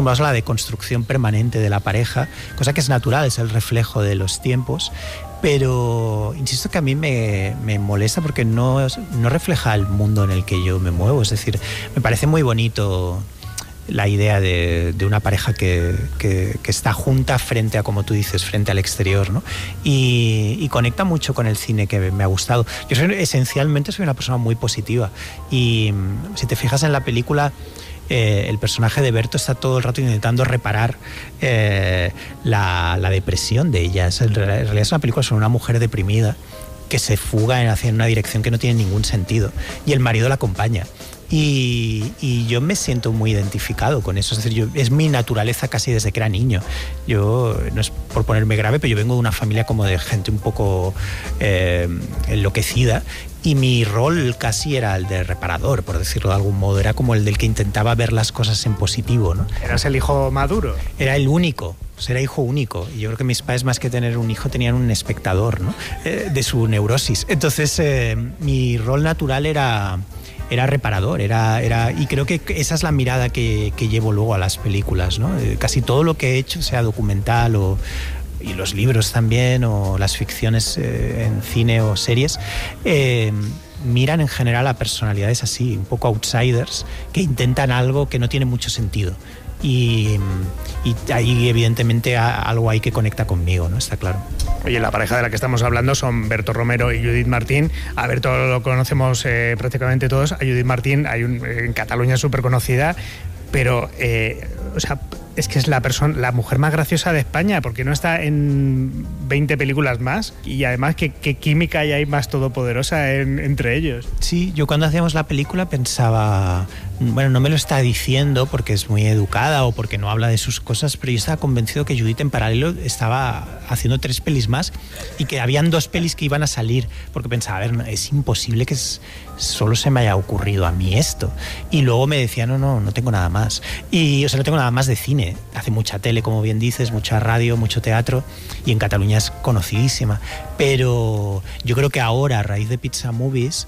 acostumbrados a la deconstrucción permanente de la pareja, cosa que es natural, es el reflejo de los tiempos, pero insisto que a mí me molesta porque no refleja el mundo en el que yo me muevo. Es decir, me parece muy bonito la idea de una pareja que está junta frente a, como tú dices, frente al exterior, ¿no? Y conecta mucho con el cine que me ha gustado. Yo esencialmente soy una persona muy positiva y si te fijas en la película, el personaje de Berto está todo el rato intentando reparar la depresión de ella. En realidad es una película sobre una mujer deprimida que se fuga hacia una dirección que no tiene ningún sentido y el marido la acompaña. Y yo me siento muy identificado con eso. Es decir, es mi naturaleza casi desde que era niño. Yo, no es por ponerme grave, pero yo vengo de una familia como de gente un poco enloquecida. Y mi rol casi era el de reparador, por decirlo de algún modo. Era como el del que intentaba ver las cosas en positivo, ¿no? ¿Eras el hijo maduro? Era el único. Pues era hijo único. Y yo creo que mis padres, más que tener un hijo, tenían un espectador, ¿no? De su neurosis. Entonces, mi rol natural era reparador, y creo que esa es la mirada que llevo luego a las películas, ¿no? Casi todo lo que he hecho, sea documental y los libros también, o las ficciones en cine o series, miran en general a personalidades así, un poco outsiders, que intentan algo que no tiene mucho sentido. Y ahí evidentemente algo hay que conecta conmigo, ¿no? Está claro. Oye, la pareja de la que estamos hablando son Berto Romero y Judit Martín. A Berto lo conocemos prácticamente todos. A Judit Martín en Cataluña es súper conocida, pero es que es la mujer más graciosa de España, porque no está en 20 películas más, y además qué química hay más todopoderosa entre ellos. Sí, yo cuando hacíamos la película pensaba, bueno, no me lo está diciendo porque es muy educada o porque no habla de sus cosas, pero yo estaba convencido que Judit en paralelo estaba haciendo 3 pelis más y que habían 2 pelis que iban a salir, porque pensaba, a ver, es imposible que solo se me haya ocurrido a mí esto. Y luego me decía, no tengo nada más. No tengo nada más de cine. Hace mucha tele, como bien dices, mucha radio, mucho teatro, y en Cataluña es conocidísima. Pero yo creo que ahora, a raíz de Pizza Movies,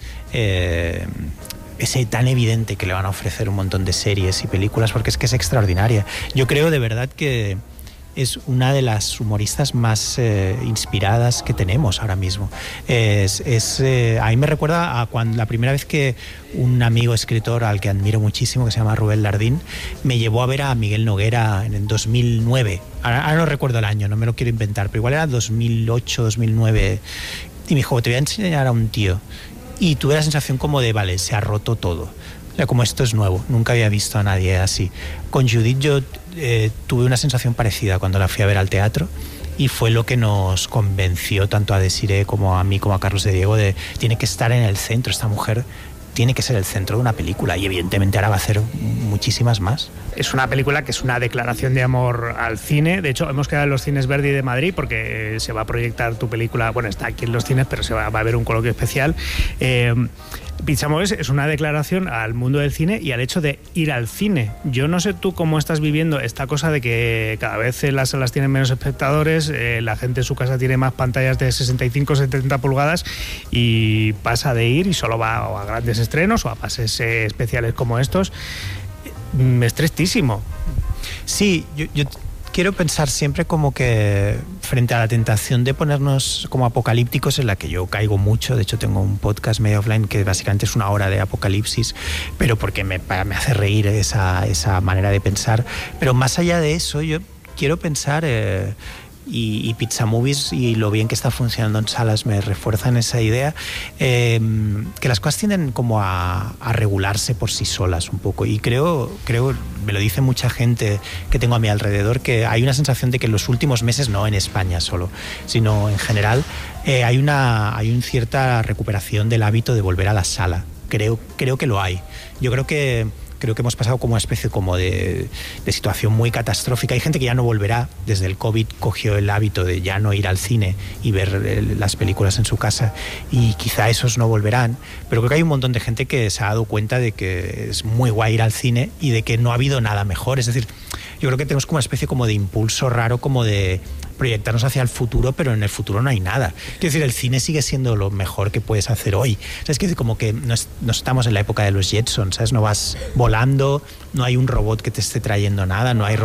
es tan evidente que le van a ofrecer un montón de series y películas, porque es que es extraordinaria. Yo creo de verdad que es una de las humoristas más inspiradas que tenemos ahora mismo. A mí me recuerda a cuando la primera vez que un amigo escritor al que admiro muchísimo, que se llama Rubén Lardín, me llevó a ver a Miguel Noguera en 2009. Ahora no recuerdo el año, no me lo quiero inventar, pero igual era 2008, 2009. Y me dijo, te voy a enseñar a un tío. Y tuve la sensación como de, vale, se ha roto todo. Como esto es nuevo, nunca había visto a nadie así. Con Judit yo tuve una sensación parecida cuando la fui a ver al teatro, y fue lo que nos convenció tanto a Desiree como a mí, como a Carlos de Diego, de tiene que estar en el centro, esta mujer tiene que ser el centro de una película, y evidentemente ahora va a hacer muchísimas más. Es una película que es una declaración de amor al cine. De hecho, hemos quedado en los cines Verdi de Madrid porque se va a proyectar tu película, bueno, está aquí en los cines, pero va a haber un coloquio especial. Pizza Movies es una declaración al mundo del cine y al hecho de ir al cine. Yo no sé tú cómo estás viviendo esta cosa de que cada vez las salas tienen menos espectadores, la gente en su casa tiene más pantallas de 65 70 pulgadas y pasa de ir y solo va o a grandes estrenos o a pases especiales como estos. Es tristísimo. Sí, yo quiero pensar siempre como que frente a la tentación de ponernos como apocalípticos, en la que yo caigo mucho. De hecho tengo un podcast medio offline que básicamente es una hora de apocalipsis, pero porque me hace reír esa manera de pensar. Pero más allá de eso, yo quiero pensar, y Pizza Movies y lo bien que está funcionando en salas me refuerzan esa idea, que las cosas tienden como a regularse por sí solas un poco, y creo, me lo dice mucha gente que tengo a mi alrededor, que hay una sensación de que en los últimos meses, no en España solo, sino en general, hay una cierta recuperación del hábito de volver a la sala. Creo que lo hay. Yo creo que hemos pasado como una especie como de situación muy catastrófica. Hay gente que ya no volverá. Desde el COVID cogió el hábito de ya no ir al cine y ver las películas en su casa, y quizá esos no volverán, pero creo que hay un montón de gente que se ha dado cuenta de que es muy guay ir al cine y de que no ha habido nada mejor. Es decir, yo creo que tenemos como una especie como de impulso raro, como de proyectarnos hacia el futuro, pero en el futuro no hay nada. Quiero decir, el cine sigue siendo lo mejor que puedes hacer hoy. Es que como que no estamos en la época de los Jetsons, ¿sabes? No vas volando, no hay un robot que te esté trayendo nada, no hay